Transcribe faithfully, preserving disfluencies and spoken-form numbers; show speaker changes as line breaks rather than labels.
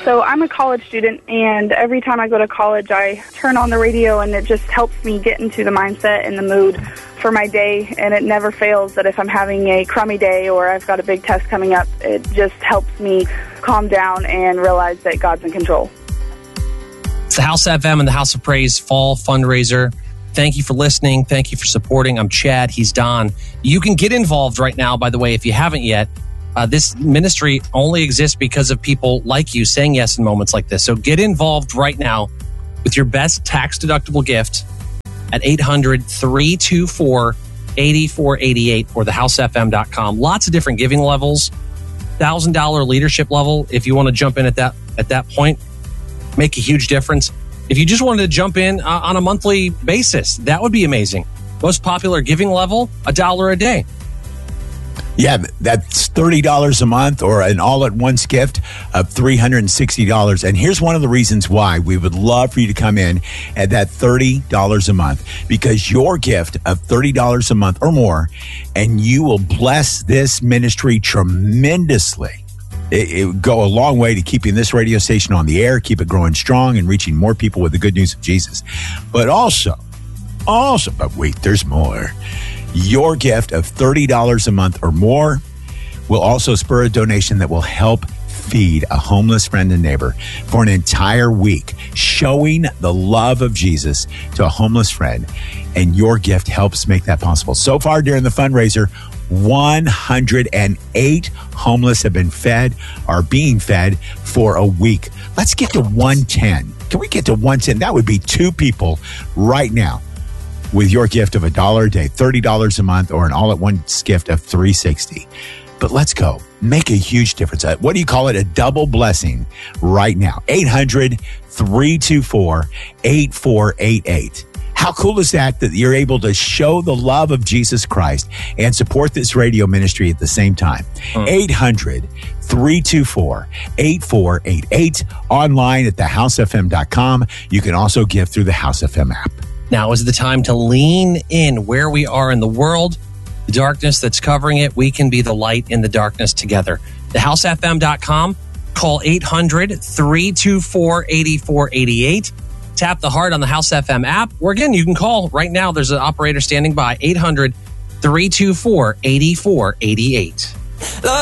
So I'm a college student, and every time I go to college, I turn on the radio, and it just helps me get into the mindset and the mood for my day, and it never fails that if I'm having a crummy day or I've got a big test coming up, it just helps me calm down and realize that God's in control.
It's the House F M and the House of Praise Fall Fundraiser. Thank you for listening. Thank you for supporting. I'm Chad. He's Don. You can get involved right now, by the way, if you haven't yet. Uh, this ministry only exists because of people like you saying yes in moments like this. So get involved right now with your best tax-deductible gift at eight hundred, three two four, eight four eight eight or the house f m dot com. Lots of different giving levels. one thousand dollars leadership level, if you want to jump in at that at that point, make a huge difference. If you just wanted to jump in uh, on a monthly basis, that would be amazing. Most popular giving level, a dollar a day.
Yeah, that's thirty dollars a month or an all-at-once gift of three hundred sixty dollars. And here's one of the reasons why we would love for you to come in at that thirty dollars a month, because your gift of thirty dollars a month or more, and you will bless this ministry tremendously. It, it would go a long way to keeping this radio station on the air, keep it growing strong and reaching more people with the good news of Jesus. But also, also, but wait, there's more. Your gift of thirty dollars a month or more will also spur a donation that will help feed a homeless friend and neighbor for an entire week, showing the love of Jesus to a homeless friend. And your gift helps make that possible. So far during the fundraiser, one hundred eight homeless have been fed, are being fed for a week. Let's get to one ten. Can we get to one ten? That would be two people right now with your gift of a dollar a day, thirty dollars a month, or an all-at-once gift of three hundred sixty dollars. But let's go. Make a huge difference. What do you call it? A double blessing right now. eight hundred, three two four, eight four eight eight. How cool is that, that you're able to show the love of Jesus Christ and support this radio ministry at the same time? Hmm. eight hundred, three two four, eight four eight eight. Online at the house f m dot com. You can also give through the House F M app.
Now is the time to lean in where we are in the world, the darkness that's covering it. We can be the light in the darkness together. the house f m dot com. Call eight hundred, three two four, eight four eight eight. Tap the heart on the House F M app. Or again, you can call right now. There's an operator standing by. eight hundred, three two four, eight four eight eight.